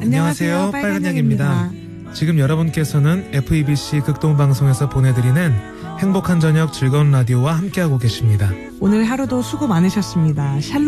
안녕하세요. 빨간약입니다. 지금 여러분께서는 FEBC 극동방송에서 보내드리는 행복한 저녁 즐거운 라디오와 함께하고 계십니다. 오늘 하루도 수고 많으셨습니다. 샬롬.